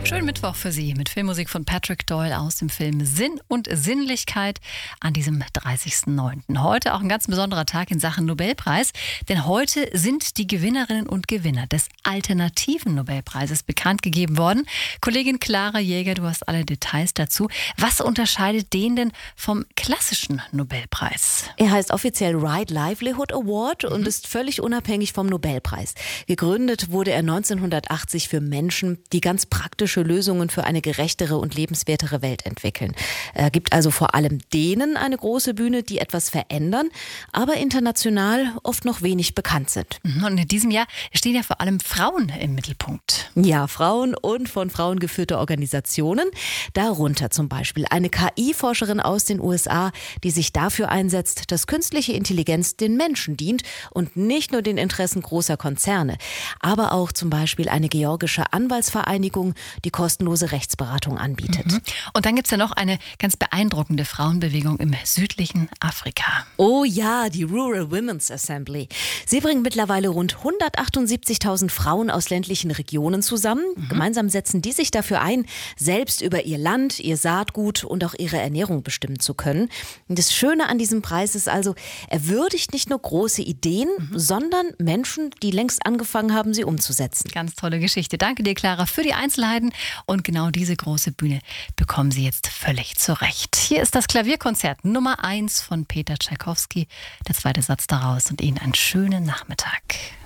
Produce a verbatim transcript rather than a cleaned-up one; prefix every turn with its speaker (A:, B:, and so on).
A: Schönen Mittwoch für Sie mit Filmmusik von Patrick Doyle aus dem Film Sinn und Sinnlichkeit an diesem dreißigsten neunten Heute auch ein ganz besonderer Tag in Sachen Nobelpreis, denn heute sind die Gewinnerinnen und Gewinner des alternativen Nobelpreises bekannt gegeben worden. Kollegin Clara Jäger, du hast alle Details dazu. Was unterscheidet den denn vom klassischen Nobelpreis?
B: Er heißt offiziell Right Livelihood Award und mhm. ist völlig unabhängig vom Nobelpreis. Gegründet wurde er neunzehnhundertachtzig für Menschen, die ganz praktische Lösungen für eine gerechtere und lebenswertere Welt entwickeln. Er gibt also vor allem denen eine große Bühne, die etwas verändern, aber international oft noch wenig bekannt sind.
A: Und in diesem Jahr stehen ja vor allem Frauen im Mittelpunkt.
B: Ja, Frauen und von Frauen geführte Organisationen. Darunter zum Beispiel eine K I-Forscherin aus den U S A, die sich dafür einsetzt, dass künstliche Intelligenz den Menschen dient und nicht nur den Interessen großer Konzerne. Aber auch zum Beispiel eine georgische Anwaltsvereinigung, die kostenlose Rechtsberatung anbietet.
A: Mhm. Und dann gibt es ja noch eine ganz beeindruckende Frauenbewegung im südlichen Afrika.
B: Oh ja, die Rural Women's Assembly. Sie bringt mittlerweile rund hundertachtundsiebzigtausend Frauen aus ländlichen Regionen zusammen. Mhm. Gemeinsam setzen die sich dafür ein, selbst über ihr Land, ihr Saatgut und auch ihre Ernährung bestimmen zu können. Und das Schöne an diesem Preis ist also, er würdigt nicht nur große Ideen, mhm. sondern Menschen, die längst angefangen haben, sie umzusetzen.
A: Ganz tolle Geschichte. Danke dir, Clara, für die Einzelheiten. Und genau diese große Bühne bekommen Sie jetzt völlig zurecht. Hier ist das Klavierkonzert Nummer eins von Peter Tschaikowski. Der zweite Satz daraus und Ihnen einen schönen Nachmittag.